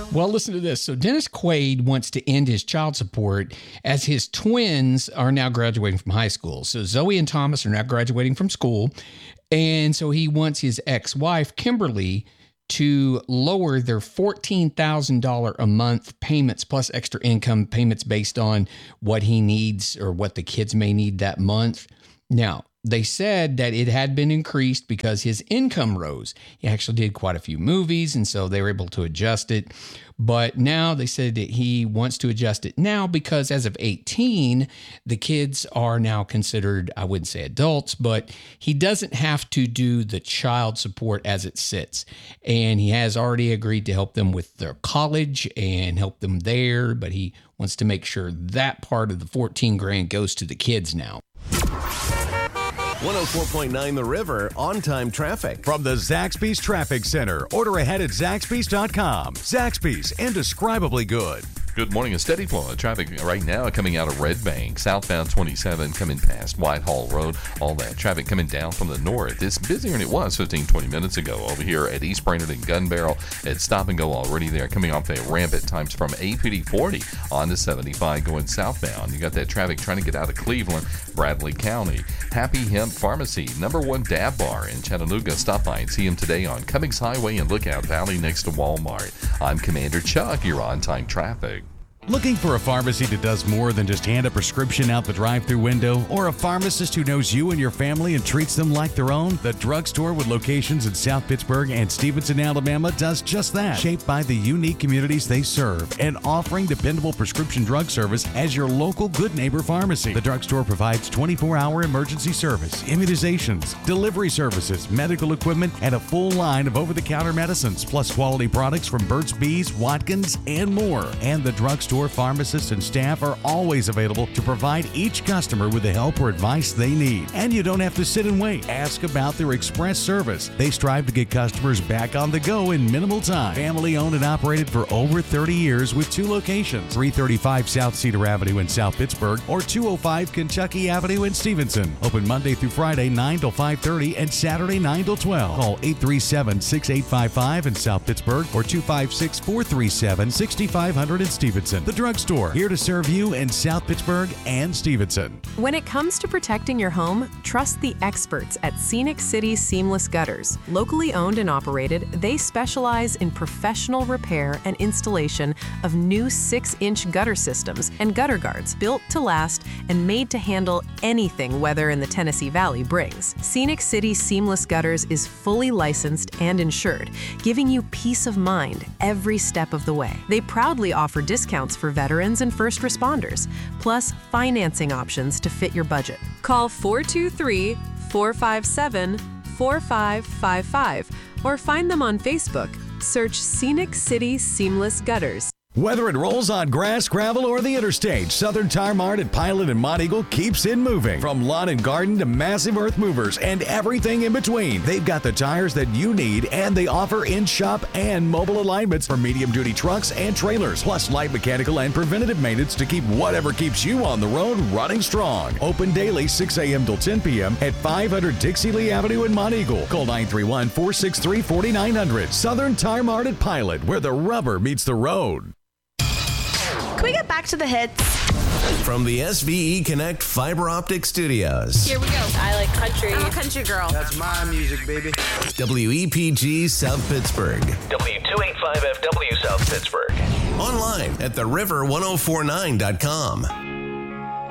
Well, listen to this. So Dennis Quaid wants to end his child support as his twins are now graduating from high school. So Zoe and Thomas are now graduating from school. And so he wants his ex-wife, Kimberly, to lower their $14,000 a month payments plus extra income payments based on what he needs or what the kids may need that month. Now, they said that it had been increased because his income rose. He actually did quite a few movies, and so they were able to adjust it. But now they said that he wants to adjust it now because as of 18, the kids are now considered, I wouldn't say adults, but he doesn't have to do the child support as it sits. And he has already agreed to help them with their college and help them there, but he wants to make sure that part of the 14 grand goes to the kids now. 104.9 The River, on-time traffic. From the Zaxby's Traffic Center. Order ahead at Zaxby's.com. Zaxby's, indescribably good. Good morning. A steady flow of traffic right now coming out of Red Bank. Southbound 27 coming past Whitehall Road. All that traffic coming down from the north. It's busier than it was 15-20 minutes ago. Over here at East Brainerd and Gun Barrel, it's stop and go already there. Coming off that ramp at times from APD 40 on to 75 going southbound. You got that traffic trying to get out of Cleveland, Bradley County. Happy Hemp Pharmacy, #1 Dab Bar in Chattanooga. Stop by and see him today on Cummings Highway and Lookout Valley next to Walmart. I'm Commander Chuck, your on-time traffic. Looking for a pharmacy that does more than just hand a prescription out the drive-thru window, or a pharmacist who knows you and your family and treats them like their own? The drugstore with locations in South Pittsburgh and Stevenson, Alabama does just that. Shaped by the unique communities they serve and offering dependable prescription drug service as your local good neighbor pharmacy. The drugstore provides 24-hour emergency service, immunizations, delivery services, medical equipment, and a full line of over-the-counter medicines, plus quality products from Burt's Bees, Watkins, and more. And the drugstore pharmacists and staff are always available to provide each customer with the help or advice they need. And you don't have to sit and wait. Ask about their express service. They strive to get customers back on the go in minimal time. Family owned and operated for over 30 years with 2 locations, 335 South Cedar Avenue in South Pittsburgh or 205 Kentucky Avenue in Stevenson. Open Monday through Friday 9 till 5:30 and Saturday 9 till 12. Call 837-6855 in South Pittsburgh or 256-437-6500 in Stevenson. The Drugstore, here to serve you in South Pittsburgh and Stevenson. When it comes to protecting your home, trust the experts at Scenic City Seamless Gutters. Locally owned and operated, they specialize in professional repair and installation of new 6-inch gutter systems and gutter guards built to last and made to handle anything weather in the Tennessee Valley brings. Scenic City Seamless Gutters is fully licensed and insured, giving you peace of mind every step of the way. They proudly offer discounts for veterans and first responders, plus financing options to fit your budget. Call 423-457-4555 or find them on Facebook. Search Scenic City Seamless Gutters. Whether it rolls on grass, gravel, or the interstate, Southern Tire Mart at Pilot and Monteagle keeps it moving. From lawn and garden to massive earth movers and everything in between, they've got the tires that you need, and they offer in-shop and mobile alignments for medium-duty trucks and trailers, plus light mechanical and preventative maintenance to keep whatever keeps you on the road running strong. Open daily 6 a.m. till 10 p.m. at 500 Dixie Lee Avenue in Monteagle. Call 931-463-4900. Southern Tire Mart at Pilot, where the rubber meets the road. Can we get back to the hits? From the SVE Connect Fiber Optic Studios. Here we go. I like country. I'm a country girl. That's my music, baby. WEPG South Pittsburgh. W285FW South Pittsburgh. Online at theriver1049.com.